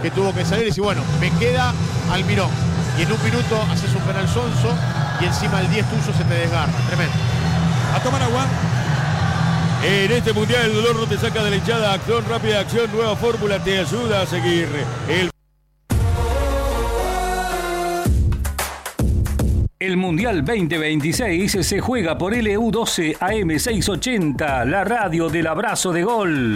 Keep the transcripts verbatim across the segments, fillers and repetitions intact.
que tuvo que salir y decir, bueno, me queda Almirón. Y en un minuto haces un penal sonso y encima el diez tuyo se te desgarra. Tremendo. A tomar agua. En este mundial el dolor no te saca de la hinchada. Acción, rápida acción, nueva fórmula te ayuda a seguir. El El Mundial veinte veintiséis se juega por L U doce A M seiscientos ochenta, la radio del abrazo de gol.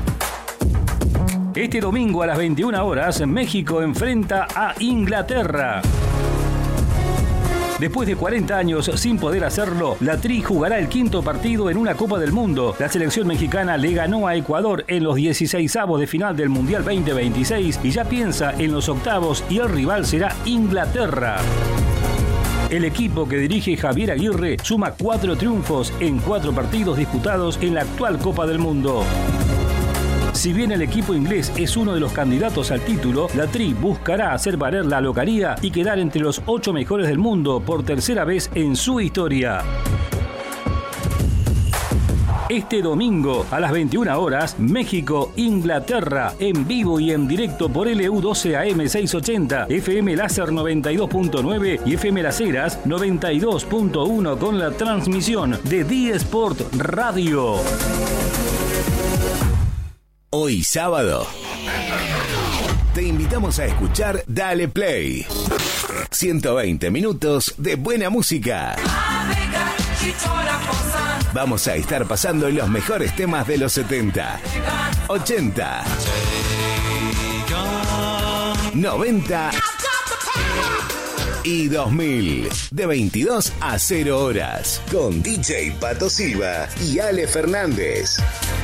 Este domingo a las veintiuna horas, México enfrenta a Inglaterra. Después de cuarenta años sin poder hacerlo, la Tri jugará el quinto partido en una Copa del Mundo. La selección mexicana le ganó a Ecuador en los dieciseisavos de final del Mundial veinte veintiséis y ya piensa en los octavos y el rival será Inglaterra. El equipo que dirige Javier Aguirre suma cuatro triunfos en cuatro partidos disputados en la actual Copa del Mundo. Si bien el equipo inglés es uno de los candidatos al título, la Tri buscará hacer valer la localía y quedar entre los ocho mejores del mundo por tercera vez en su historia. Este domingo a las veintiuna horas, México-Inglaterra, en vivo y en directo por L U doce A M seiscientos ochenta, F M Láser noventa y dos punto nueve y F M Las Heras noventa y dos punto uno con la transmisión de D-Sport Radio. Hoy sábado te invitamos a escuchar Dale Play. ciento veinte minutos de buena música. Vamos a estar pasando los mejores temas de los setenta, ochenta, noventa y dos mil, de veintidós a cero horas, con D J Pato Silva y Ale Fernández.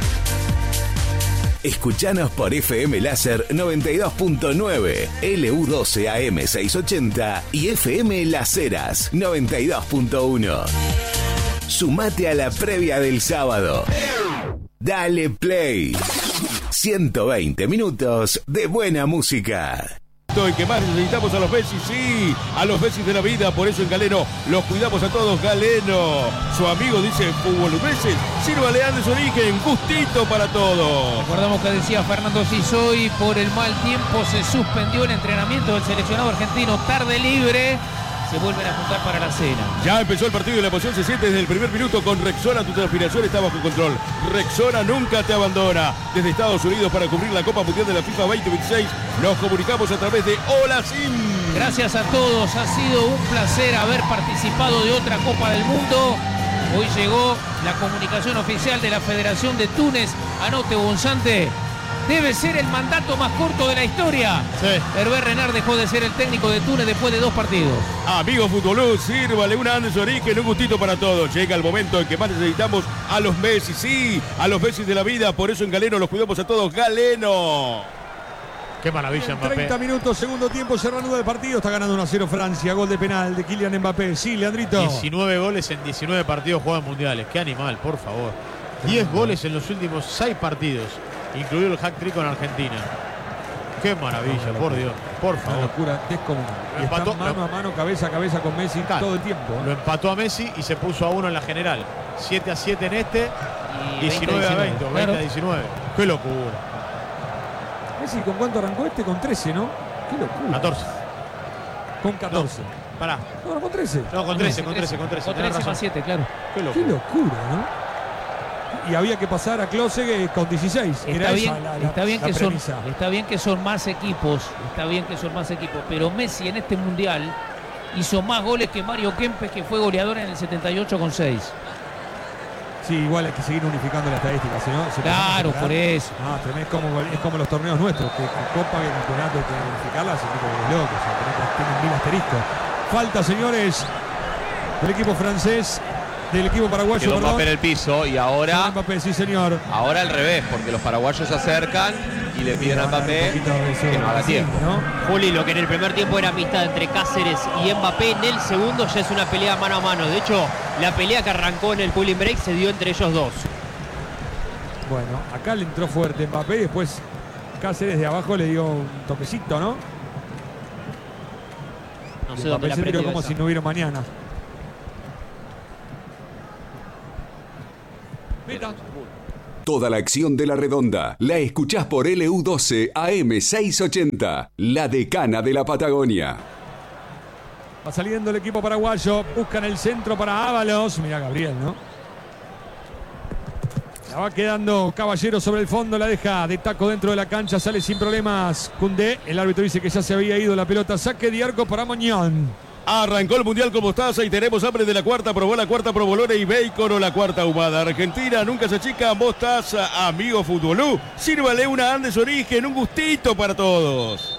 Escuchanos por F M Láser noventa y dos punto nueve, L U doce A M seiscientos ochenta y F M Las Heras noventa y dos punto uno. Sumate a la previa del sábado. Dale Play. ciento veinte minutos de buena música. Y que más necesitamos a los Bessis, sí, a los Bessis de la vida, por eso en Galeno los cuidamos a todos. Galeno, su amigo dice Fútbol Bessis, sírvale Andes Origen, gustito para todos. Recordamos que decía Fernando Sisoy, por el mal tiempo se suspendió el entrenamiento del seleccionado argentino, tarde libre. Se vuelven a juntar para la cena. Ya empezó el partido y la emoción se siente desde el primer minuto con Rexona. Tu transpiración está bajo control. Rexona nunca te abandona. Desde Estados Unidos para cubrir la Copa Mundial de la FIFA veinte veintiséis nos comunicamos a través de Hola Sim. Gracias a todos. Ha sido un placer haber participado de otra Copa del Mundo. Hoy llegó la comunicación oficial de la Federación de Túnez. Anote, Bonzante. Debe ser el mandato más corto de la historia. Sí. Hervé Renard dejó de ser el técnico de Túnez después de dos partidos. Amigos futbolú, sírvale un Andes Origen, un gustito para todos. Llega el momento en que más necesitamos a los Messi, sí, a los Messi de la vida. Por eso en Galeno los cuidamos a todos. Galeno. Qué maravilla, Mbappé. treinta minutos, segundo tiempo, se reanuda el partido. Está ganando uno a cero Francia. Gol de penal de Kylian Mbappé. Sí, Leandrito. diecinueve goles en diecinueve partidos jugados mundiales. Qué animal, por favor. diez goles en los últimos seis partidos, incluido el hat-trick con Argentina. Qué maravilla, por Dios, por favor. Una locura descomunal. Y Empató, está mano a mano, cabeza a cabeza con Messi claro, todo el tiempo. Lo empató a Messi y se puso a uno en la general. siete a siete en este, y diecinueve a veinte, claro. veinte a diecinueve. Qué locura. Messi, ¿con cuánto arrancó este? Con trece, ¿no? Qué locura. catorce. Con catorce. No, pará. No, no, con trece. No, con trece, con trece, con trece. Con trece más siete, claro. Qué locura. Qué locura, ¿no? Y había que pasar a Klose con dieciséis. Está Era bien, esa la, la, está, bien la que son, premisa. está bien que son más equipos, está bien que son más equipos, pero Messi en este mundial hizo más goles que Mario Kempes, que fue goleador en el setenta y ocho con seis. Sí, igual hay que seguir unificando la estadística, ¿sí, no? Se Claro, puede por eso. No, tremendo, es como, es como los torneos nuestros, que, que Copa y el campeonato hay que unificarlas, así que es loco, o sea, tenés- tienen mil asteriscos. Falta, señores, del equipo francés, del equipo paraguayo, Quedó perdón. Mbappé en el piso y ahora, Mbappé, sí, señor. ahora al revés, porque los paraguayos se acercan y le piden a Mbappé que no haga tiempo. ¿no? Juli, lo que en el primer tiempo era amistad entre Cáceres y Mbappé, en el segundo ya es una pelea mano a mano. De hecho, la pelea que arrancó en el cooling break se dio entre ellos dos. Bueno, acá le entró fuerte Mbappé y después Cáceres de abajo le dio un toquecito, ¿no? No Y sé dónde Mbappé la se tiró aprendió como esa. si no hubiera mañana. Mira. Toda la acción de la Redonda la escuchás por L U doce A M seiscientos ochenta, la decana de la Patagonia. Va saliendo el equipo paraguayo, buscan el centro para Ábalos. Mirá Gabriel, ¿no? La va quedando Caballero sobre el fondo, la deja de taco dentro de la cancha, sale sin problemas Koundé. El árbitro dice que ya se había ido la pelota, saque de arco para Moñón. Arrancó el Mundial con mostaza y tenemos hambre de la cuarta. Probó la cuarta provolone y bacon o la cuarta ahumada. Argentina nunca se achica. Mostaza, amigo futbolú. Sírvale una Andes Origen, un gustito para todos.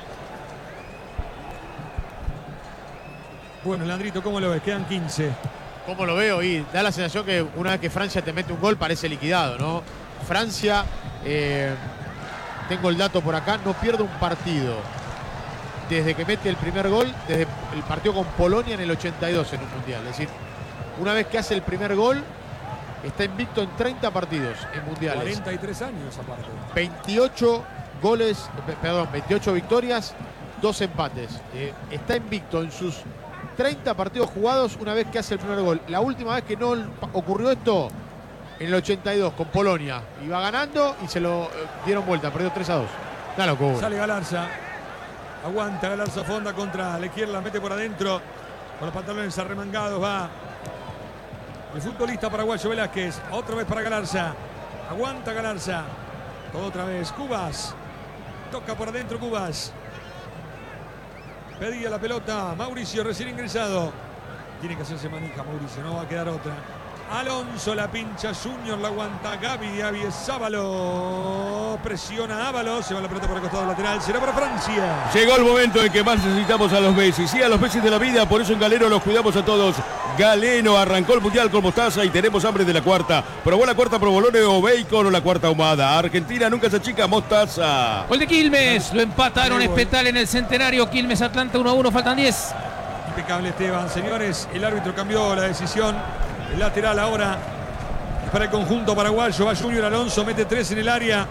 Bueno, Landrito, ¿cómo lo ves? Quedan quince. ¿Cómo lo veo? Y da la sensación que una vez que Francia te mete un gol parece liquidado, ¿no? Francia, eh, tengo el dato por acá, no pierde un partido desde que mete el primer gol, desde el partido con Polonia en el ochenta y dos en un mundial. Es decir, una vez que hace el primer gol, está invicto en treinta partidos en mundiales. cuarenta y tres años aparte. veintiocho goles, perdón, veintiocho victorias, dos empates. Eh, está invicto en sus treinta partidos jugados una vez que hace el primer gol. La última vez que no ocurrió esto, en el ochenta y dos con Polonia. Iba ganando y se lo eh, dieron vuelta, perdió tres a dos. Una locura. Sale Galarza. Aguanta Galarza Fonda contra la izquierda, la mete por adentro. Con los pantalones arremangados va el futbolista paraguayo Velázquez. Otra vez para Galarza. Aguanta Galarza. Todo otra vez. Cubas. Toca por adentro Cubas. Pedía la pelota Mauricio, recién ingresado. Tiene que hacerse manija Mauricio, no va a quedar otra. Alonso la pincha, Junior la aguanta, Gaby, Gaby es Ábalos, presiona Ábalos, se va la pelota por el costado lateral, será para Francia. Llegó el momento en que más necesitamos a los Messi, sí, a los Messi de la vida, por eso en Galeno los cuidamos a todos. Galeno arrancó el Mundial con mostaza y tenemos hambre de la cuarta. Probó la cuarta provolone o bacon o la cuarta ahumada. Argentina nunca se achica, mostaza. Gol de Quilmes, lo empataron Espetal en el Centenario. Quilmes Atlanta uno a uno, faltan diez. Impecable Esteban, señores, el árbitro cambió la decisión. El lateral ahora para el conjunto paraguayo. Va Junior Alonso, mete tres en el área.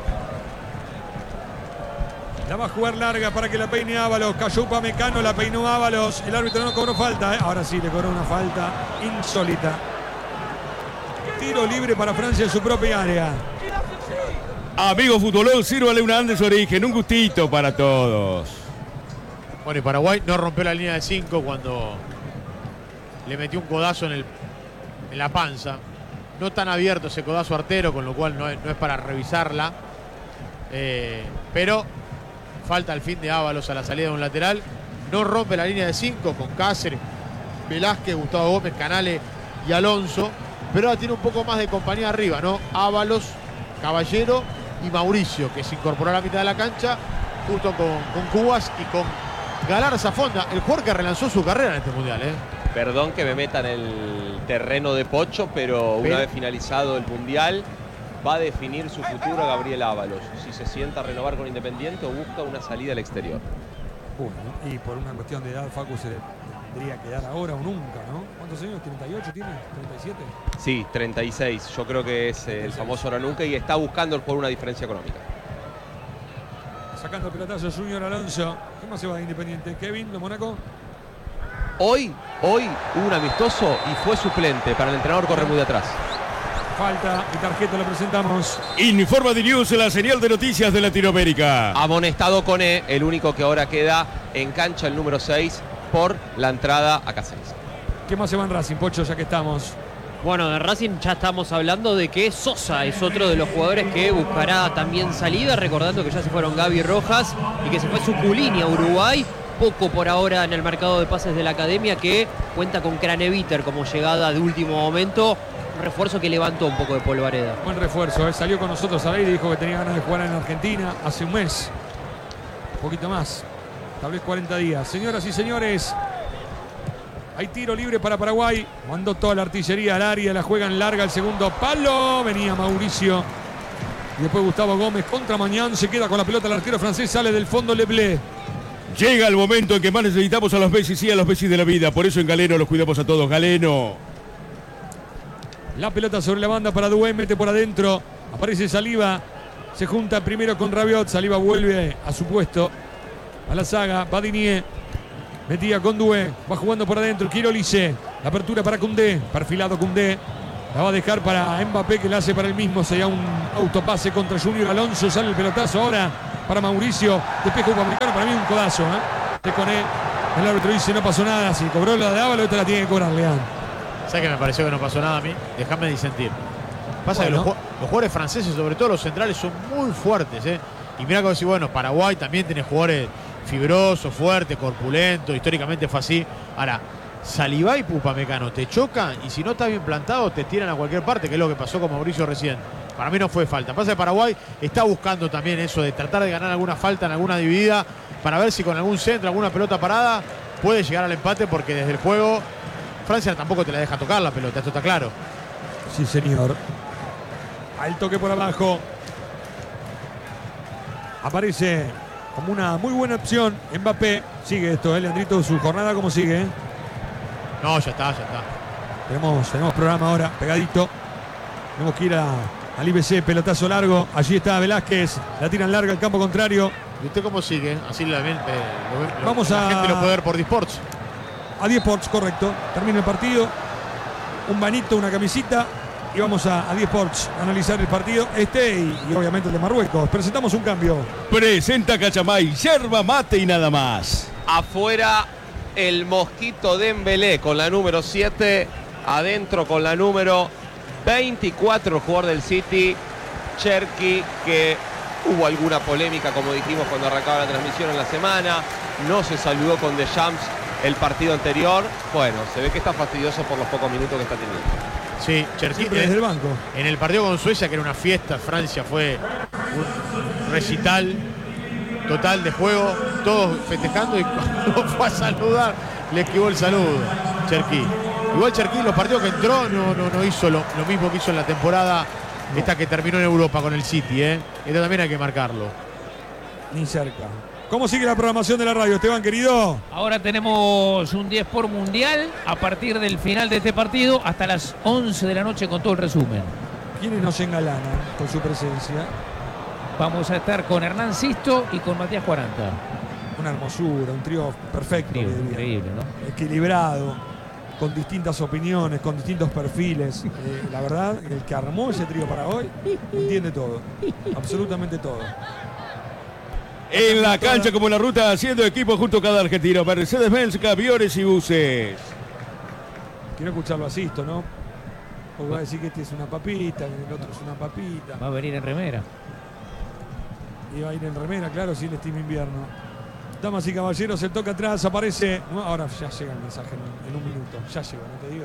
La va a jugar larga para que la peine Ábalos. Cayó Upamecano, la peinó Ábalos. El árbitro no cobró falta, ¿eh? Ahora sí le cobró una falta insólita. Tiro libre para Francia en su propia área. Amigo futbolón, sírvale una Andes Origen, un gustito para todos. Bueno, y Paraguay no rompió la línea de cinco cuando le metió un codazo en el en la panza. No tan abierto ese codazo artero, con lo cual no es, no es para revisarla. Eh, pero falta el fin de Ábalos a la salida de un lateral. No rompe la línea de cinco con Cáceres, Velázquez, Gustavo Gómez, Canale y Alonso. Pero ahora tiene un poco más de compañía arriba, ¿no? Ábalos, Caballero y Mauricio, que se incorporó a la mitad de la cancha justo con, con Cubas y con Galarza Fonda, el jugador que relanzó su carrera en este mundial, ¿eh? Perdón que me meta en el terreno de Pocho, pero una pero... vez finalizado el Mundial va a definir su futuro Gabriel Ábalos. Si se sienta a renovar con Independiente o busca una salida al exterior. Bueno, y por una cuestión de edad, Facu se tendría que dar ahora o nunca, ¿no? ¿Cuántos años? ¿treinta y ocho tiene? ¿treinta y siete? Sí, treinta y seis. Yo creo que es el famoso ahora nunca y está buscando por una diferencia económica. Sacando el pelotazo Junior Alonso. ¿Qué más se va de Independiente? Kevin, de Mónaco. Hoy, hoy hubo un amistoso y fue suplente para el entrenador, corre muy de atrás. Falta y tarjeta, lo presentamos. Informa de News, la señal de noticias de Latinoamérica. Amonestado Cone, el único que ahora queda en cancha, el número seis, por la entrada a Cáceres. ¿Qué más se va en Racing, Pocho, ya que estamos? Bueno, de Racing ya estamos hablando de que Sosa es otro de los jugadores que buscará también salida, recordando que ya se fueron Gaby Rojas y que se fue Zuculini a Uruguay. Poco por ahora en el mercado de pases de la academia, que cuenta con Craneviter como llegada de último momento. Un refuerzo que levantó un poco de polvareda. Buen refuerzo, ¿eh? Salió con nosotros al aire y dijo que tenía ganas de jugar en Argentina hace un mes. Un poquito más, tal vez cuarenta días. Señoras y señores, hay tiro libre para Paraguay. Mandó toda la artillería al área, la juegan larga el segundo palo. Venía Mauricio. Y después Gustavo Gómez contra Mañán. Se queda con la pelota el arquero francés, sale del fondo Leblé. Llega el momento en que más necesitamos a los Messi, sí, a los Messi de la vida. Por eso en Galeno los cuidamos a todos. Galeno. La pelota sobre la banda para Dué, mete por adentro. Aparece Saliba. Se junta primero con Rabiot. Saliba vuelve a su puesto. A la saga. Badinier. Metía con Dué. Va jugando por adentro. Quiero Lice. La apertura para Koundé. Perfilado Koundé. La va a dejar para Mbappé, que la hace para él mismo. Sería un autopase contra Junior Alonso. Sale el pelotazo ahora para Mauricio. Despejo Upamecano, para mí un codazo. ¿eh? Te con él. El árbitro dice no pasó nada. Si cobró la de Ábalos, esta la tiene que cobrar, Leán. ¿Sabes que me pareció que no pasó nada a mí? Déjame disentir. Pasa Bueno. que los, los jugadores franceses, sobre todo los centrales, son muy fuertes. ¿eh? Y mira que decir, bueno, Paraguay también tiene jugadores fibrosos, fuertes, corpulentos. Históricamente fue así. Ahora, Saliba y Upamecano te chocan y si no estás bien plantado te tiran a cualquier parte, que es lo que pasó con Mauricio recién. Para mí no fue falta. Pasa que Paraguay está buscando también eso de tratar de ganar alguna falta en alguna dividida para ver si con algún centro, alguna pelota parada puede llegar al empate, porque desde el juego Francia tampoco te la deja tocar la pelota, esto está claro. Sí, señor. Al toque por abajo. Aparece como una muy buena opción Mbappé. Sigue esto, ¿eh, Leandrito? Su jornada, ¿cómo sigue? Eh? No, ya está, ya está. Tenemos, tenemos programa ahora, pegadito. Tenemos que ir a, al I B C, pelotazo largo. Allí está Velázquez, la tiran larga al campo contrario. ¿Y usted cómo sigue? Así la, eh, lo, lo, Vamos la a- gente lo puede ver por Disports. A diez Sports, correcto. Termina el partido. Un banito, una camisita. Y vamos a, a diez Sports a analizar el partido. Este y, y obviamente el de Marruecos. Presentamos un cambio. Presenta Cachamay, yerba mate y nada más. Afuera el Mosquito Dembélé con la número siete. Adentro con la número veinticuatro, el jugador del City, Cherki, que hubo alguna polémica, como dijimos cuando arrancaba la transmisión en la semana. No se saludó con Deschamps el partido anterior. Bueno, se ve que está fastidioso por los pocos minutos que está teniendo. Sí, Cherki, Siempre desde el banco. en el partido con Suecia, que era una fiesta, Francia fue un recital total de juego, todos festejando, y cuando fue a saludar le esquivó el saludo Cherki. Igual Cherki, los partidos que entró no, no, no hizo lo, lo mismo que hizo en la temporada esta que terminó en Europa con el City, ¿eh? Esto también hay que marcarlo. Ni cerca. ¿Cómo sigue la programación de la radio, Esteban, querido? Ahora tenemos un diez por mundial a partir del final de este partido hasta las once de la noche con todo el resumen. ¿Quiénes nos engalanan con su presencia? Vamos a estar con Hernán Sisto y con Matías cuarenta. Una hermosura, un trío perfecto. Increíble, le diría. increíble, ¿no? Equilibrado, con distintas opiniones, con distintos perfiles. Eh, la verdad, el que armó ese trío para hoy entiende todo, absolutamente todo. En la cancha como en la ruta, haciendo equipo junto a cada argentino. Mercedes-Benz, camiones y buses. Quiero escucharlo a Sisto, ¿no? Porque va a decir que este es una papita, que el otro es una papita. Va a venir en remera. Y va a ir en remera, claro, si él es Team Invierno. Damas y caballeros, el toque atrás aparece. No, ahora ya llega el mensaje en, en un minuto. Ya llegó, no te digo.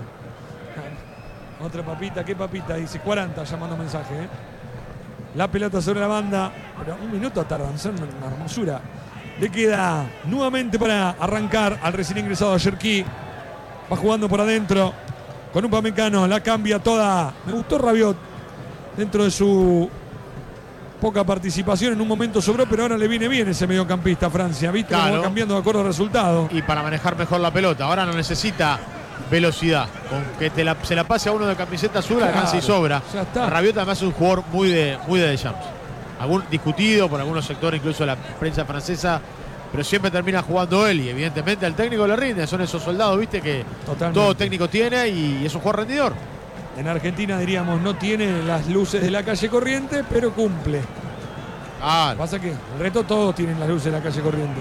Otra papita, ¿qué papita? Dice cuarenta llamando mensaje, ¿eh? La pelota sobre la banda. Pero un minuto tardan, son una hermosura. Le queda nuevamente para arrancar al recién ingresado Cherki. Va jugando por adentro. Con Upamecano, la cambia toda. Me gustó Rabiot dentro de su poca participación. En un momento sobró, pero ahora le viene bien ese mediocampista a Francia. ¿Viste cómo Claro. va cambiando de acuerdo al resultado? Y para manejar mejor la pelota, ahora no necesita velocidad. Con que te la, se la pase a uno de camiseta azul, Claro, alcanza y sobra. ya está. Rabiot además es un jugador muy de muy de Deschamps. Algún, discutido por algunos sectores, incluso de la prensa francesa, pero siempre termina jugando él y evidentemente al técnico le rinde. Son esos soldados, viste, que Totalmente. todo técnico tiene y es un jugador rendidor. En Argentina diríamos no tiene las luces de la calle Corriente, pero cumple. Ah, Pasa que el resto todos tienen las luces de la calle Corriente.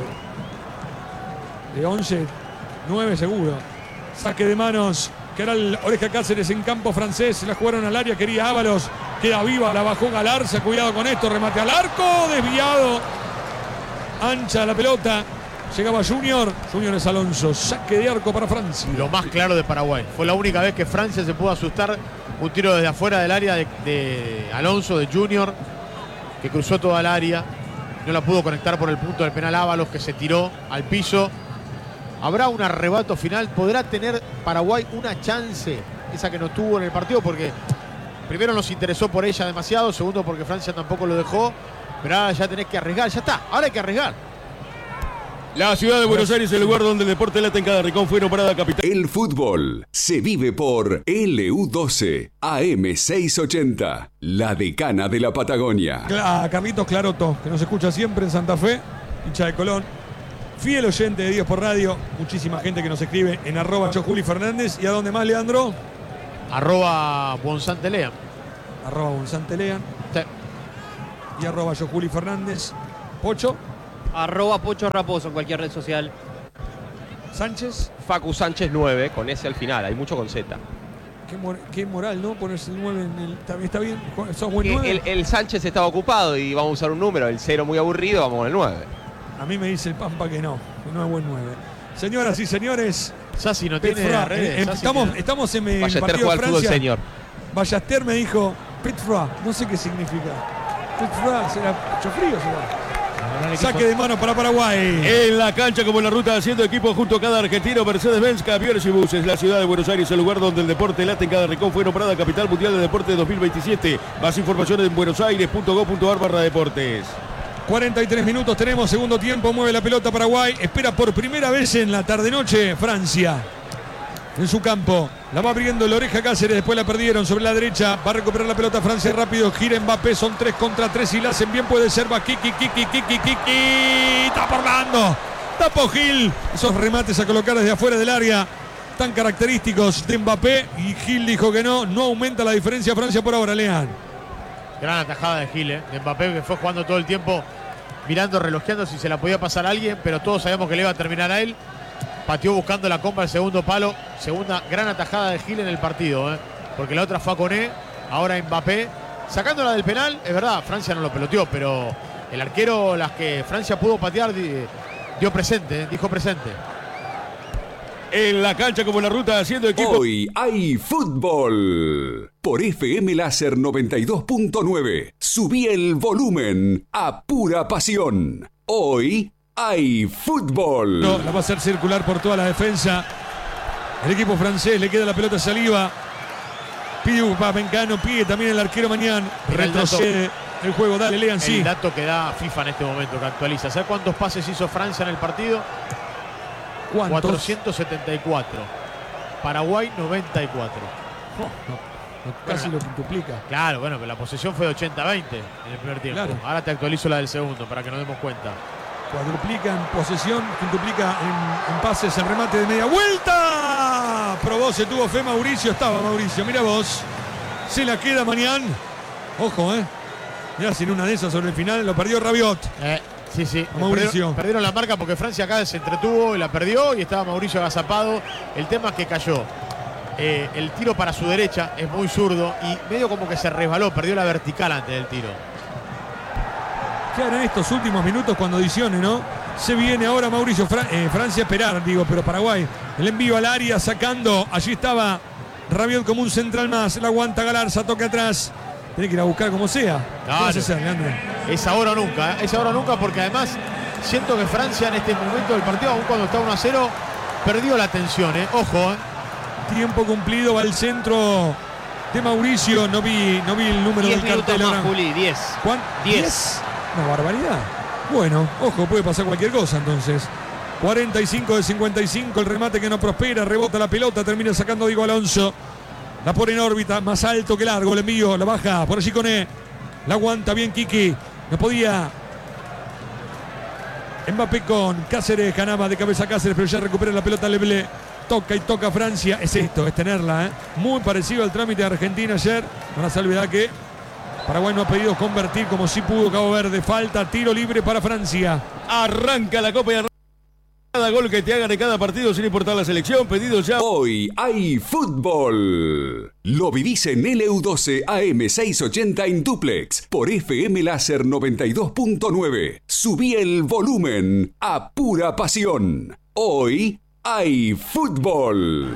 De once, nueve seguro. Saque de manos. Keral Oreja Cáceres en campo francés. La jugaron al área, quería Ábalos. Queda viva, la bajó Galarza. Cuidado con esto, remate al arco. Desviado. Ancha la pelota. Llegaba Junior. Junior es Alonso. Saque de arco para Francia. lo más claro de Paraguay. Fue la única vez que Francia se pudo asustar. Un tiro desde afuera del área de, de Alonso, de Junior, que cruzó toda el área. No la pudo conectar por el punto del penal Ábalos, que se tiró al piso. Habrá un arrebato final. ¿Podrá tener Paraguay una chance? Esa que no tuvo en el partido, porque primero nos interesó por ella demasiado. Segundo, porque Francia tampoco lo dejó. Pero ahora ya tenés que arriesgar. Ya está, ahora hay que arriesgar. La ciudad de Buenos Aires, el lugar donde el deporte late en cada rincón, fue nombrada capital. El fútbol se vive por L U doce A M seiscientos ochenta, la decana de la Patagonia. A Carlitos Claroto, que nos escucha siempre en Santa Fe, hincha de Colón. Fiel oyente de Dios por Radio. Muchísima gente que nos escribe en arroba Yo Juli Fernández. ¿Y a dónde más, Leandro? Arroba Bonzantelean. Arroba Bonzantelean. Sí. Y arroba yo Juli Fernández. Pocho. Arroba Pocho Raposo en cualquier red social. Sánchez. Facu Sánchez nueve, con ese al final, hay mucho con Z. Qué, mor qué moral, ¿no? Ponerse el nueve en el... ¿Está bien? ¿Está bien? ¿Sos buen nueve? El, el Sánchez estaba ocupado y vamos a usar un número, el cero muy aburrido, vamos con el nueve. A mí me dice el Pampa que no, que no es buen nueve. Señoras y señores, Sassi no tiene Petfra, redes. eh, Sassi estamos, tiene... estamos en el Ballester partido juega de al fútbol, Francia. señor. Ballester me dijo Petfra, no sé qué significa. Petfra, será pecho frío, será. Saque de mano para Paraguay. En la cancha como en la ruta, haciendo equipo junto a cada argentino, Mercedes-Benz, camiones y buses. La ciudad de Buenos Aires, el lugar donde el deporte late en cada rincón, fue nombrada Capital Mundial de Deporte dos mil veintisiete. Más información en buenosaires punto gob punto ar barra deportes. cuarenta y tres minutos tenemos, segundo tiempo, mueve la pelota Paraguay. Espera por primera vez en la tarde-noche Francia. En su campo, la va abriendo la oreja Cáceres, después la perdieron sobre la derecha, va a recuperar la pelota Francia rápido, gira Mbappé, son tres contra tres y la hacen bien, puede ser, va Kiki, Kiki, Kiki, Kiki, tapa Orlando, tapó Gil, esos remates a colocar desde afuera del área, tan característicos de Mbappé, y Gil dijo que no, no aumenta la diferencia Francia por ahora, Lean. Gran atajada de Gil, ¿eh? De Mbappé, que fue jugando todo el tiempo, mirando, relojeando si se la podía pasar a alguien, pero todos sabíamos que le iba a terminar a él. Pateó buscando la comba al segundo palo. Segunda gran atajada de Gil en el partido, ¿eh? Porque la otra fue a Koné. Ahora Mbappé. Sacándola del penal, es verdad, Francia no lo peloteó, pero el arquero, las que Francia pudo patear, dio presente, ¿eh? Dijo presente. En la cancha como en la ruta, haciendo equipo. Hoy hay fútbol. Por F M Láser noventa y dos punto nueve. Subí el volumen a pura pasión. Hoy hay fútbol. No, la va a hacer circular por toda la defensa. El equipo francés le queda la pelota a Saliba. Pide Upamecano, pide también el arquero Mañán. Retrocede el juego, dale, Lean, sí. El dato que da FIFA en este momento, que actualiza. ¿Sabes cuántos pases hizo Francia en el partido? ¿Cuántos? cuatrocientos setenta y cuatro. Paraguay, noventa y cuatro. Oh, no, no, casi bueno, lo quintuplica. Claro, bueno, pero la posesión fue de ochenta a veinte en el primer tiempo. Claro. Ahora te actualizo la del segundo para que nos demos cuenta. Cuadruplica en posesión, quintuplica en, en pases, en remate de media vuelta. Probó, se tuvo fe Mauricio, estaba Mauricio, mira vos. Se la queda Mañán. Ojo, eh. Mirá, sin una de esas sobre el final lo perdió Rabiot. Eh, sí, sí. Mauricio. Perdieron, perdieron la marca porque Francia acá se entretuvo y la perdió y estaba Mauricio agazapado. El tema es que cayó. Eh, el tiro para su derecha es muy zurdo y medio como que se resbaló, perdió la vertical antes del tiro. ¿Qué harán estos últimos minutos cuando adicione, no? Se viene ahora Mauricio, Fra eh, Francia a esperar, digo, pero Paraguay. El envío al área, sacando. Allí estaba Rabiot como un central más. La aguanta Galarza, toca atrás. Tiene que ir a buscar como sea. Claro. ¿Qué vas a hacer, Leandro? Es ahora o nunca, ¿eh? Es ahora o nunca porque además siento que Francia en este momento del partido, aun cuando está uno a cero, perdió la tensión, ¿eh? Ojo, ¿eh? Tiempo cumplido, va al centro de Mauricio. No vi, no vi el número diez del minutos cartel más, ahora. Juli, diez. ¿Cuánto? diez. Una barbaridad. Bueno, ojo, puede pasar cualquier cosa entonces. cuarenta y cinco de cincuenta y cinco, el remate que no prospera, rebota la pelota, termina sacando Diego Alonso. La pone en órbita, más alto que largo, el envío, la baja, por allí Koné. La aguanta bien Kiki. No podía. Mbappé con Cáceres, Canama de cabeza Cáceres, pero ya recupera la pelota Leblé. Toca y toca Francia. Es esto, es tenerla, ¿eh? Muy parecido al trámite de Argentina ayer. Una salvedad que Paraguay no ha pedido convertir como sí pudo Cabo Verde. Falta, tiro libre para Francia. Arranca la Copa y arranca cada gol que te hagan en cada partido sin importar la selección. Pedido ya. Hoy hay fútbol. Lo vivís en L U doce A M seiscientos ochenta en duplex por F M Láser noventa y dos punto nueve. Subí el volumen a pura pasión. Hoy hay fútbol.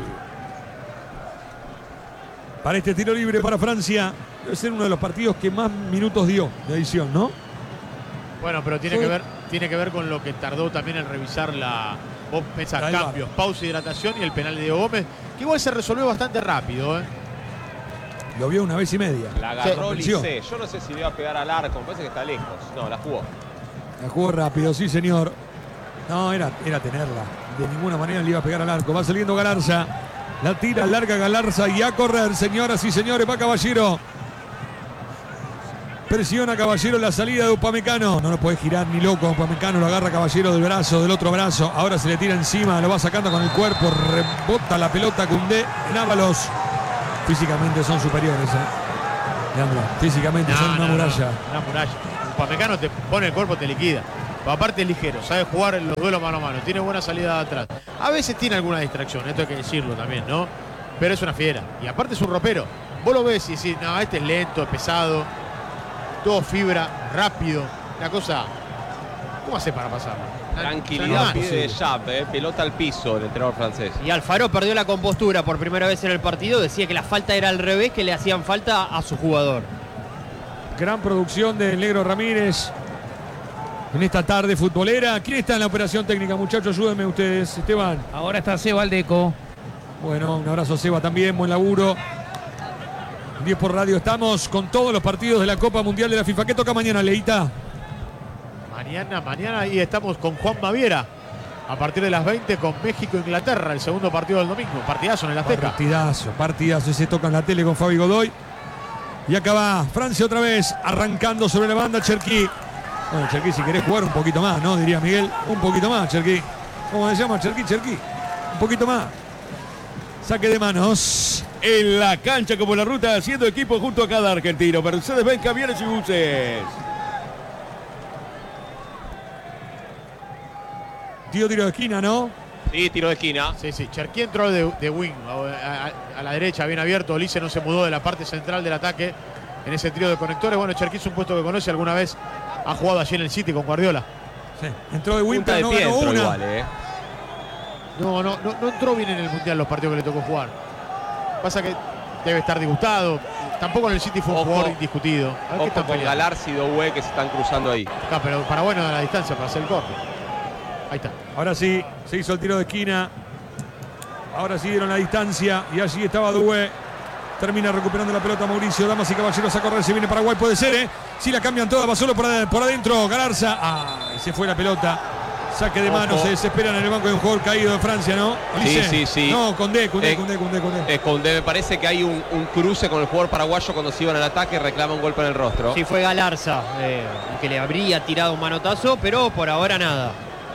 Para este tiro libre para Francia, debe ser uno de los partidos que más minutos dio de edición, ¿no? Bueno, pero tiene Sí. que ver, tiene que ver con lo que tardó también en revisar la vos pensás, Ahí va. cambios, pausa, hidratación y el penal de Diego Gómez, que igual se resolvió bastante rápido, ¿eh? Lo vio una vez y media. La agarró Sí. Lisé. Yo no sé si le iba a pegar al arco, me parece que está lejos. No, la jugó. La jugó rápido, sí señor. No, era, era tenerla. De ninguna manera le iba a pegar al arco. Va saliendo Galarza. La tira larga Galarza y a correr, señoras y señores. Va Caballero. Presiona Caballero la salida de Upamecano. No lo puede girar ni loco. Upamecano lo agarra Caballero del brazo, del otro brazo. Ahora se le tira encima, lo va sacando con el cuerpo. Rebota la pelota Koundé en Ábalos. Físicamente son superiores, ¿eh? Leandro, físicamente No, son una no, muralla. no, una muralla. Upamecano te pone el cuerpo, te liquida. Pero aparte es ligero, sabe jugar en los duelos mano a mano, tiene buena salida de atrás. A veces tiene alguna distracción, esto hay que decirlo también, ¿no? Pero es una fiera. Y aparte es un ropero. Vos lo ves y decís, no, este es lento, es pesado, todo fibra, rápido. La cosa, ¿cómo hace para pasarlo? Tranquilidad pide de Jab, eh, pelota al piso el entrenador francés. Y Alfaro perdió la compostura por primera vez en el partido. Decía que la falta era al revés, que le hacían falta a su jugador. Gran producción del Negro Ramírez en esta tarde futbolera. ¿Quién está en la operación técnica, muchachos? Ayúdenme ustedes, Esteban. Ahora está Seba Aldeco. Bueno, un abrazo a Seba también, buen laburo. diez por radio, estamos con todos los partidos de la Copa Mundial de la FIFA. ¿Qué toca mañana, Leita? Mañana, mañana y estamos con Juan Maviera. A partir de las veinte con México-Inglaterra, el segundo partido del domingo. Partidazo en el Azteca. Partidazo, partidazo. Ese toca en la tele con Fabi Godoy. Y acá va Francia otra vez, arrancando sobre la banda Cherki. Bueno, Cherki, si querés jugar un poquito más, ¿no? Diría Miguel. Un poquito más, Cherki. ¿Cómo se llama? Cherki, Cherki. Un poquito más. Saque de manos. En la cancha como la ruta, haciendo equipo junto a cada argentino. Mercedes-Benz, camiones y buses. Tío, tiro de esquina, ¿no? Sí, tiro de esquina. Sí, sí. Cherki entró de, de wing, a, a, a la derecha, bien abierto. Olise no se mudó de la parte central del ataque en ese trío de conectores. Bueno, Cherki es un puesto que conoce, alguna vez ha jugado allí en el City con Guardiola. Sí. Entró de wing, Punta de pero no pie ganó entró una. igual, eh. No, no, no, no entró bien en el Mundial los partidos que le tocó jugar. Pasa que debe estar disgustado. Tampoco en el City fue un Ojo. jugador indiscutido. A ver qué Ojo están con peleando. Galarza y Doué que se están cruzando ahí. Acá, pero para bueno de la distancia, para hacer el corte. Ahí está. Ahora sí, se hizo el tiro de esquina. Ahora sí dieron la distancia. Y allí estaba Doué. Termina recuperando la pelota Mauricio. Damas y caballeros a correr. Se viene Paraguay. Puede ser, ¿eh? Si la cambian todas. Va solo por, ad- por adentro. Galarza. Ah, y se fue la pelota. Saque de mano. Ojo. Se desesperan en el banco de un jugador caído de Francia, ¿no? Sí, Olise. sí, sí. No, Condé, Condé, Eh, Condé, Condé, Condé. Eh, con- me parece que hay un, un cruce con el jugador paraguayo cuando se iban al ataque, reclama un golpe en el rostro. Sí, fue Galarza, eh, el que le habría tirado un manotazo, pero por ahora nada.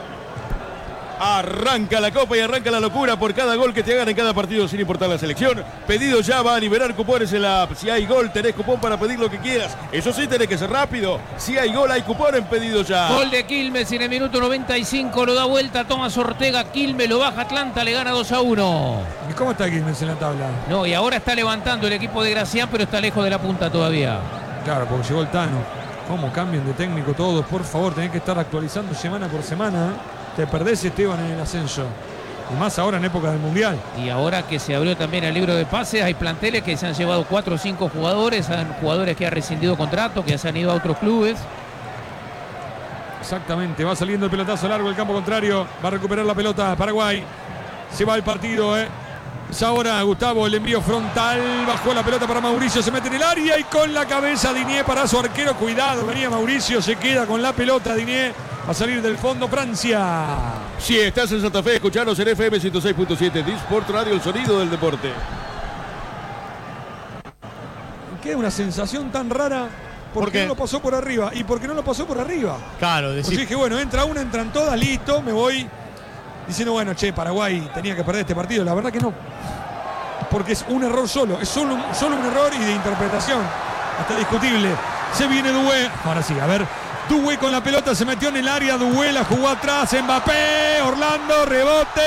Arranca la copa y arranca la locura por cada gol que te hagan en cada partido sin importar la selección. Pedido ya, va a liberar cupones en la app. Si hay gol, tenés cupón para pedir lo que quieras. Eso sí, tenés que ser rápido. Si hay gol, hay cupón en Pedido ya. Gol de Quilmes en el minuto noventa y cinco, lo da vuelta Tomás Ortega, Quilmes lo baja Atlanta, le gana dos a uno. ¿Y cómo está Quilmes en la tabla? No, y ahora está levantando el equipo de Gracián, pero está lejos de la punta todavía. Claro, porque llegó el Tano. ¿Cómo cambian de técnico todos? Por favor, tenés que estar actualizando semana por semana, ¿eh? Te perdés, Esteban, en el ascenso. Y más ahora en época del Mundial. Y ahora que se abrió también el libro de pases, hay planteles que se han llevado cuatro o cinco jugadores, hay jugadores que han rescindido contrato, que se han ido a otros clubes. Exactamente, va saliendo el pelotazo largo del campo contrario. Va a recuperar la pelota Paraguay. Se va el partido, ¿eh? Es ahora Gustavo, el envío frontal. Bajó la pelota para Mauricio, se mete en el área y con la cabeza Diné para su arquero. Cuidado, venía Mauricio, se queda con la pelota Diné. Va a salir del fondo Francia. Si estás en Santa Fe, escuchanos en F M ciento seis punto siete. Disport Radio, el sonido del deporte. Queda una sensación tan rara. ¿Por Porque qué? no lo pasó por arriba. ¿Y por qué no lo pasó por arriba? Claro, Pues decir, dije, bueno, entra una, entran todas, listo, me voy. Diciendo, bueno, che, Paraguay tenía que perder este partido. La verdad que no. Porque es un error solo. Es solo un, solo un error y de interpretación. Hasta discutible. Se viene Doué. Ahora sí, a ver. Doué con la pelota, se metió en el área. Doué la jugó atrás. Mbappé. Orlando, rebote.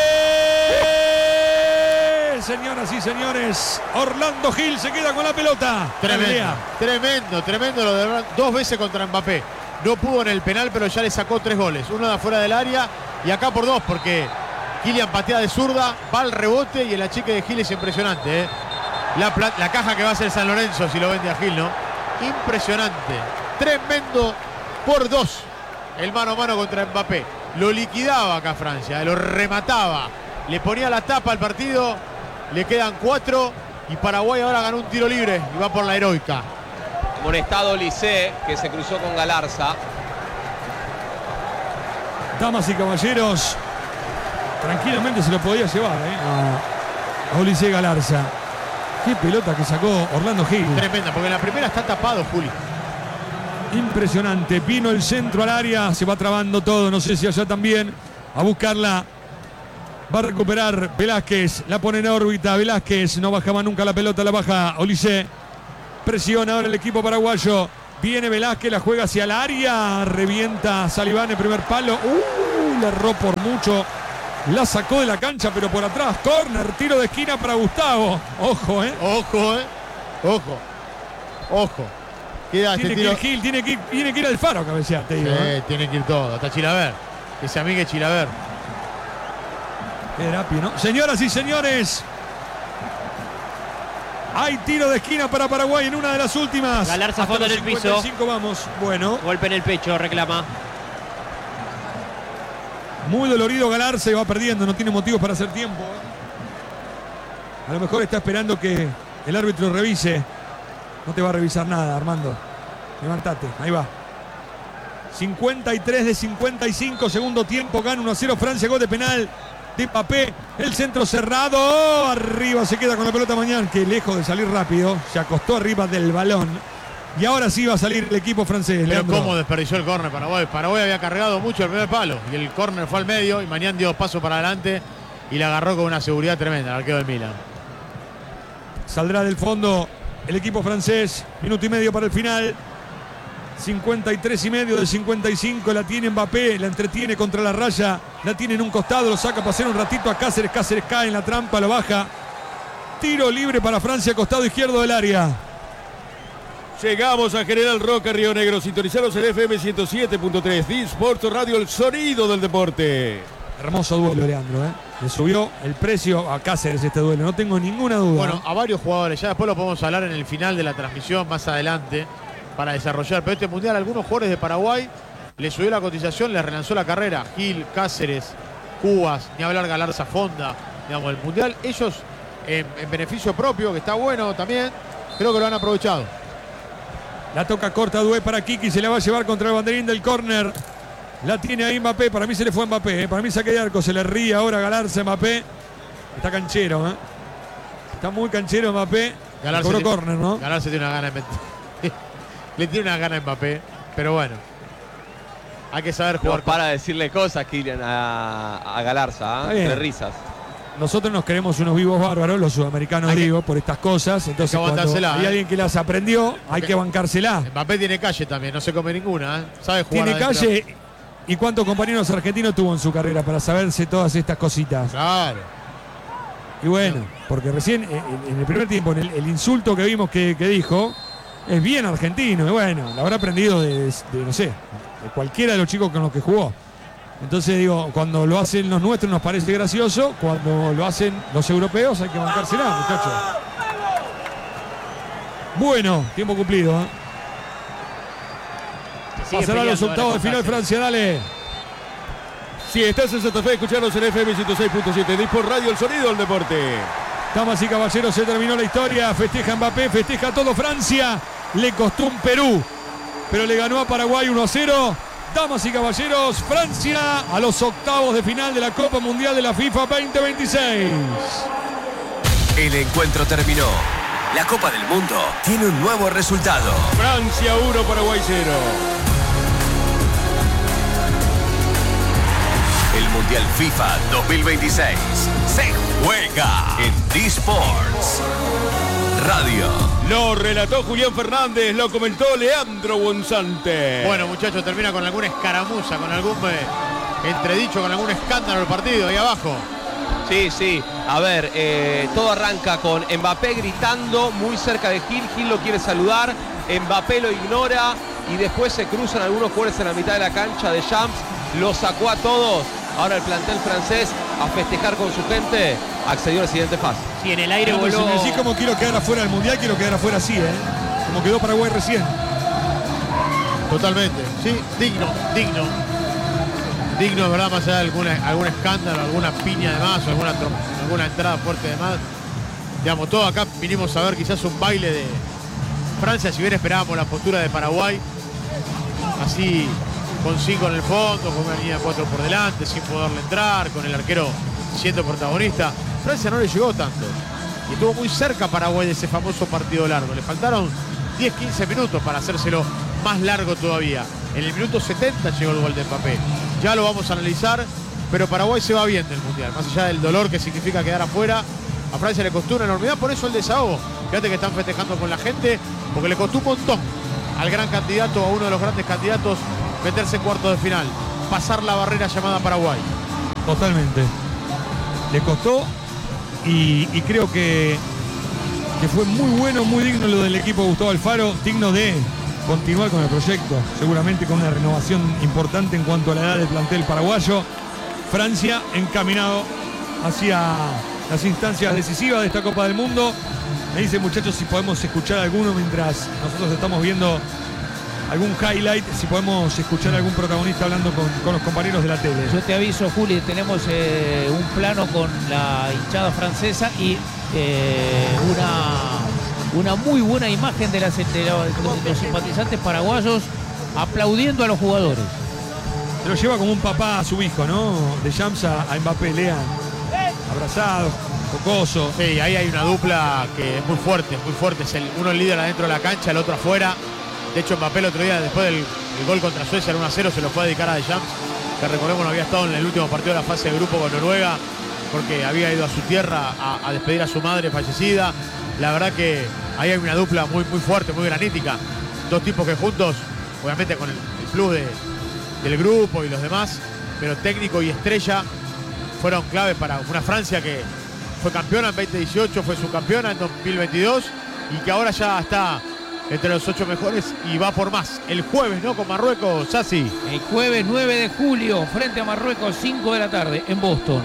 Señoras y señores, Orlando Gil se queda con la pelota. tremendo, Pelea. tremendo, tremendo lo de Orlando. Dos veces contra Mbappé. No pudo en el penal, pero ya le sacó tres goles. Uno de afuera del área y acá por dos, porque Kylian patea de zurda, va al rebote y el achique de Gil es impresionante, ¿eh? La, pla- la caja que va a ser San Lorenzo si lo vende a Gil, ¿no? Impresionante. Tremendo por dos. El mano a mano contra Mbappé. Lo liquidaba acá Francia, ¿eh? Lo remataba. Le ponía la tapa al partido. Le quedan cuatro y Paraguay ahora ganó un tiro libre y va por la heroica. Amonestado Lisé, que se cruzó con Galarza. Damas y caballeros, tranquilamente se lo podía llevar, ¿eh? A Ulises Galarza. Qué pelota que sacó Orlando Gil. Tremenda, porque en la primera está tapado, Juli. Impresionante. Vino el centro al área, se va trabando todo. No sé si allá también. A buscarla Va a recuperar Velázquez. La pone en órbita. Velázquez no baja más nunca la pelota. La baja Olise. Presiona ahora el equipo paraguayo. Viene Velázquez. La juega hacia el área. Revienta Saliván en primer palo. Uh, le erró por mucho. La sacó de la cancha, pero por atrás. Corner. Tiro de esquina para Gustavo. Ojo, eh. Ojo, eh. Ojo. Ojo. Queda Tiene este que tiro. ir Gil. Tiene que ir, tiene que ir al Faro a cabecear, te digo. Sí, eh. tiene que ir todo. Hasta Chilaver. Que se amigue Chilaver. Qué rápido, ¿no? Señoras y señores, hay tiro de esquina para Paraguay en una de las últimas. Galarza Hasta fondo los en el piso. cincuenta y cinco vamos. Bueno, Golpe en el pecho, reclama. muy dolorido Galarza y va perdiendo. No tiene motivos para hacer tiempo. A lo mejor está esperando que el árbitro revise. No te va a revisar nada, Armando. Levantate, ahí va. cincuenta y tres de cincuenta y cinco, segundo tiempo, gana uno a cero Francia, gol de penal de Mbappé, el centro cerrado, arriba se queda con la pelota Mañán, que lejos de salir rápido, se acostó arriba del balón, y ahora sí va a salir el equipo francés. Pero Leandro. cómo desperdició el córner Paraguay. Paraguay había cargado mucho el primer palo y el córner fue al medio y Mañán dio dos pasos para adelante y la agarró con una seguridad tremenda el arquero del Milan. Saldrá del fondo el equipo francés, minuto y medio para el final. cincuenta y tres y medio de cincuenta y cinco, la tiene Mbappé, la entretiene contra la raya, la tiene en un costado, lo saca para hacer un ratito a Cáceres, Cáceres cae en la trampa, lo baja. Tiro libre para Francia, costado izquierdo del área. Llegamos a General Roca, Río Negro. Sintonizaros en F M ciento siete punto tres. D-Sport Radio, el sonido del deporte. Hermoso duelo, Leandro, ¿eh? Le subió el precio a Cáceres este duelo, no tengo ninguna duda. Bueno, a varios jugadores, ya después lo podemos hablar en el final de la transmisión más adelante para desarrollar, pero este mundial algunos jugadores de Paraguay le subió la cotización, le relanzó la carrera. Gil, Cáceres, Cubas, ni hablar Galarza, Fonda, digamos, el mundial, ellos en, en beneficio propio, que está bueno también, creo que lo han aprovechado. La toca corta Dué para Kiki, se la va a llevar contra el banderín del córner. La tiene ahí Mbappé, para mí se le fue Mbappé, ¿eh? Para mí saque de arco, se le ríe ahora Galarza Mbappé. Está canchero, ¿eh? Está muy canchero Mbappé. Galarza Cobró tiene- córner, ¿no? Galarza tiene una gana de meter. Le tiene una gana a Mbappé, pero bueno. Hay que saber No jugar. con- para decirle cosas, Kylian, a, a Galarza, Está ¿eh? bien. De risas. Nosotros nos queremos unos vivos bárbaros, los sudamericanos Hay que- digo, por estas cosas. Entonces que cuando aguantársela, hay ¿eh? alguien que las aprendió, hay Ok. que bancársela. Mbappé tiene calle también, no se come ninguna, ¿eh? Sabe jugar. Tiene adentro. calle. ¿Y cuántos compañeros argentinos tuvo en su carrera para saberse todas estas cositas? Claro. Y bueno, porque recién eh, en el primer tiempo, en el, el insulto que vimos que, que dijo, es bien argentino. Y bueno, lo habrá aprendido de, de, no sé, de cualquiera de los chicos con los que jugó. Entonces digo, cuando lo hacen los nuestros nos parece gracioso, cuando lo hacen los europeos hay que bancársela, muchachos. Bueno, tiempo cumplido, ¿eh? Sigue Pasará a los peleando octavos de ahora final con Cáceres. Francia, dale. Si estás en Santa Fe, escuchanos en F M ciento seis punto siete. D-Sport Radio, el sonido del deporte. Damas y caballeros, se terminó la historia. Festeja Mbappé, festeja todo Francia. Le costó un Perú, pero le ganó a Paraguay uno a cero. Damas y caballeros, Francia a los octavos de final de la Copa Mundial de la FIFA veinte veintiséis. El encuentro terminó. La Copa del Mundo tiene un nuevo resultado. Francia uno, Paraguay cero. El Mundial FIFA dos mil veintiséis se juega en D-Sports Radio. Lo relató Julián Fernández, lo comentó Leandro Bonzante. Bueno, muchachos, termina con alguna escaramuza, con algún eh, entredicho, con algún escándalo el partido ahí abajo. Sí, sí. A ver, eh, todo arranca con Mbappé gritando muy cerca de Gil. Gil lo quiere saludar. Mbappé lo ignora y después se cruzan algunos jugadores en la mitad de la cancha de Champs. Lo sacó a todos. Ahora el plantel francés a festejar con su gente accedió a la siguiente fase. Sí, en el aire Si voló. me decís cómo quiero quedar afuera del Mundial, quiero quedar afuera así, ¿eh? Como quedó Paraguay recién. Totalmente, sí, digno, digno. Digno, ¿verdad? Más allá de alguna, algún escándalo, alguna piña de más, o alguna, trom- alguna entrada fuerte de más. Digamos, todo acá vinimos a ver quizás un baile de Francia, si bien esperábamos la postura de Paraguay, así con cinco en el fondo, con una línea de cuatro por delante, sin poderle entrar, con el arquero siendo protagonista. Francia no le llegó tanto. Y estuvo muy cerca Paraguay de ese famoso partido largo. Le faltaron diez quince minutos para hacérselo más largo todavía. En el minuto setenta llegó el gol de Mbappé. Ya lo vamos a analizar pero Paraguay se va bien del Mundial, más allá del dolor que significa quedar afuera. A Francia le costó una enormidad, por eso el desahogo. Fíjate que están festejando con la gente, porque le costó un montón al gran candidato, a uno de los grandes candidatos, meterse en cuartos de final, pasar la barrera llamada Paraguay. Totalmente. Le costó y, y creo que, que fue muy bueno, muy digno lo del equipo de Gustavo Alfaro, digno de continuar con el proyecto, seguramente con una renovación importante en cuanto a la edad del plantel paraguayo. Francia encaminado hacia las instancias decisivas de esta Copa del Mundo. Me dicen, muchachos, si podemos escuchar alguno mientras nosotros estamos viendo algún highlight, si podemos escuchar a algún protagonista hablando con, con los compañeros de la tele. Yo te aviso, Juli, tenemos eh, un plano con la hinchada francesa y eh, una, una muy buena imagen de, las, de, los, de los simpatizantes paraguayos aplaudiendo a los jugadores. Se lo lleva como un papá a su hijo, ¿no? De Shams a, a Mbappé, Lean. Abrazados, jocoso. Sí, ahí hay una dupla que es muy fuerte, muy fuerte. Es el, uno el líder adentro de la cancha, el otro afuera. De hecho, Mbappé el otro día, después del el gol contra Suecia, el uno a cero, se lo fue a dedicar a Deschamps, que recordemos no había estado en el último partido de la fase de grupo con Noruega, porque había ido a su tierra a, a despedir a su madre fallecida. La verdad que ahí hay una dupla muy, muy fuerte, muy granítica. Dos tipos que juntos, obviamente con el, el plus de, del grupo y los demás, pero técnico y estrella, fueron clave para una Francia que fue campeona en veinte dieciocho, fue subcampeona en dos mil veintidós y que ahora ya está entre los ocho mejores y va por más. El jueves, ¿no? Con Marruecos, Sassi. El jueves nueve de julio, frente a Marruecos, cinco de la tarde, en Boston.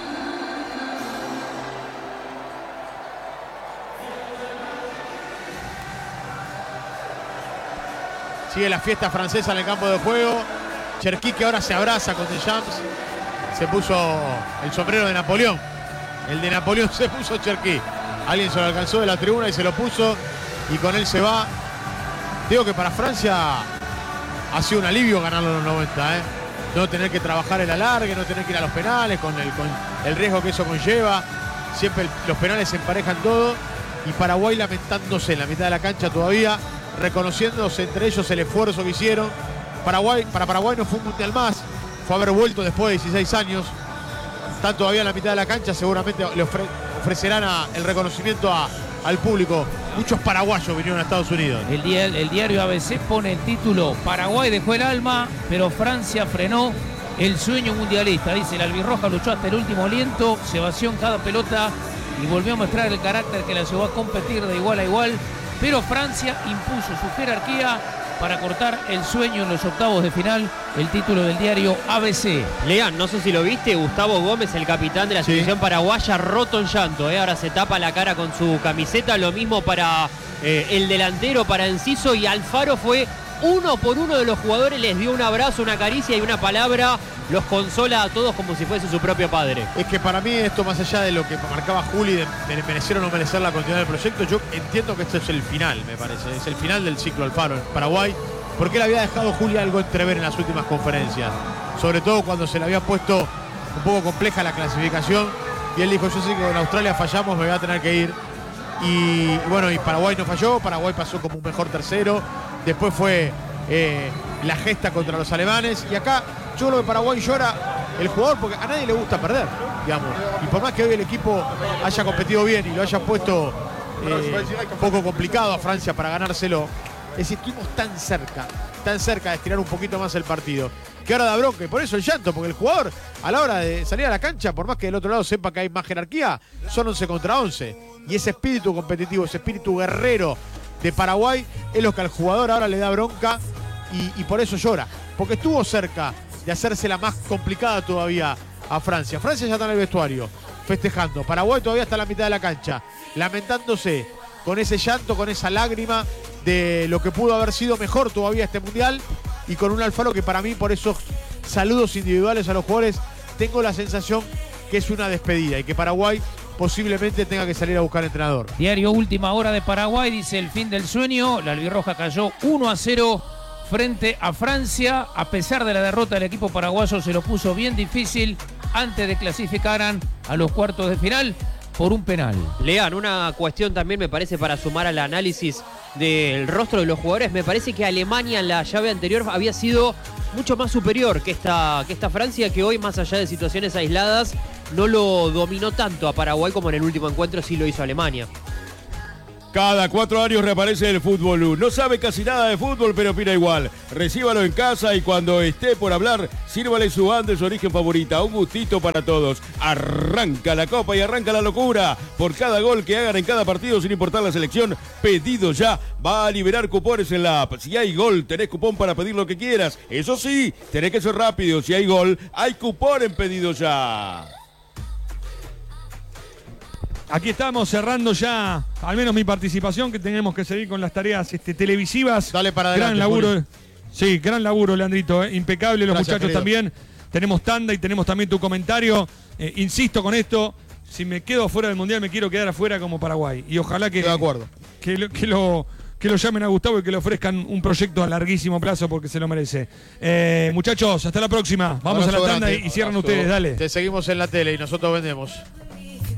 Sigue la fiesta francesa en el campo de juego. Cherki, que ahora se abraza con Deschamps. Se puso el sombrero de Napoleón. El de Napoleón se puso Cherki. Alguien se lo alcanzó de la tribuna y se lo puso. Y con él se va. Digo que para Francia ha sido un alivio ganarlo en los noventa, ¿eh? No tener que trabajar el alargue, no tener que ir a los penales con el, con el riesgo que eso conlleva. Siempre el, los penales se emparejan todo. Y Paraguay lamentándose en la mitad de la cancha todavía, reconociéndose entre ellos el esfuerzo que hicieron. Paraguay, para Paraguay no fue un mundial más, fue haber vuelto después de dieciséis años. Están todavía en la mitad de la cancha, seguramente le ofre, ofrecerán a, el reconocimiento a, al público. Muchos paraguayos vinieron a Estados Unidos. El, día, el diario A B C pone el título: Paraguay dejó el alma, pero Francia frenó el sueño mundialista. Dice, el albirroja luchó hasta el último aliento, se vació en cada pelota y volvió a mostrar el carácter que la llevó a competir de igual a igual. Pero Francia impuso su jerarquía para cortar el sueño en los octavos de final. El título del diario A B C. Lean, no sé si lo viste, Gustavo Gómez, el capitán de la Sí. selección paraguaya, roto en llanto, ¿eh? Ahora se tapa la cara con su camiseta. Lo mismo para eh, el delantero, para Enciso, y Alfaro fue uno por uno de los jugadores, les dio un abrazo, una caricia y una palabra. Los consola a todos como si fuese su propio padre. Es que para mí esto, más allá de lo que marcaba Juli, de merecer o no merecer la continuidad del proyecto, yo entiendo que esto es el final, me parece. Es el final del ciclo Alfaro en Paraguay, porque él había dejado Juli algo entrever en las últimas conferencias. Sobre todo cuando se le había puesto un poco compleja la clasificación. Y él dijo, yo sé que en Australia fallamos, me voy a tener que ir. Y bueno, y Paraguay no falló, Paraguay pasó como un mejor tercero. Después fue eh, la gesta contra los alemanes. Y acá yo creo que Paraguay llora el jugador porque a nadie le gusta perder, digamos. Y por más que hoy el equipo haya competido bien y lo haya puesto eh, un poco complicado a Francia para ganárselo, es decir, estuvimos tan cerca, tan cerca de estirar un poquito más el partido, que ahora da bronca. Y por eso el llanto, porque el jugador a la hora de salir a la cancha, por más que del otro lado sepa que hay más jerarquía, son once contra once. Y ese espíritu competitivo, ese espíritu guerrero de Paraguay es lo que al jugador ahora le da bronca y, y por eso llora. Porque estuvo cerca de hacérsela más complicada todavía a Francia. Francia ya está en el vestuario, festejando. Paraguay todavía está en la mitad de la cancha, lamentándose con ese llanto, con esa lágrima de lo que pudo haber sido mejor todavía este Mundial, y con un Alfaro que para mí, por esos saludos individuales a los jugadores, tengo la sensación que es una despedida y que Paraguay posiblemente tenga que salir a buscar entrenador. Diario Última Hora de Paraguay dice, el fin del sueño. La albirroja cayó uno a cero frente a Francia. A pesar de la derrota, el equipo paraguayo se lo puso bien difícil antes de clasificaran a los cuartos de final por un penal. Lean, una cuestión también me parece para sumar al análisis del rostro de los jugadores, me parece que Alemania en la llave anterior había sido mucho más superior que esta, que esta Francia, que hoy, más allá de situaciones aisladas, no lo dominó tanto a Paraguay como en el último encuentro sí lo hizo Alemania. Cada cuatro años reaparece el Fútbol. No sabe casi nada de fútbol, pero opina igual. Recíbalo en casa y cuando esté por hablar, sírvale su banda de su origen favorita. Un gustito para todos. Arranca la copa y arranca la locura. Por cada gol que hagan en cada partido, sin importar la selección, Pedido Ya va a liberar cupones en la app. Si hay gol, tenés cupón para pedir lo que quieras. Eso sí, tenés que ser rápido. Si hay gol, hay cupón en Pedido Ya. Aquí estamos cerrando ya, al menos mi participación, que tenemos que seguir con las tareas este, televisivas. Dale para adelante. Gran laburo. Juli. Sí, gran laburo, Leandrito. Eh. Impecable, los Gracias, muchachos querido. también. Tenemos tanda y tenemos también tu comentario. Eh, insisto con esto, si me quedo afuera del Mundial, me quiero quedar afuera como Paraguay. Y ojalá que, Estoy de acuerdo. que, lo, que, lo, que lo llamen a Gustavo y que le ofrezcan un proyecto a larguísimo plazo porque se lo merece. Eh, muchachos, hasta la próxima. Vamos Abrazo a la tanda grande. y, y cierran Abrazo. ustedes, dale. Te seguimos en la tele y nosotros vendemos.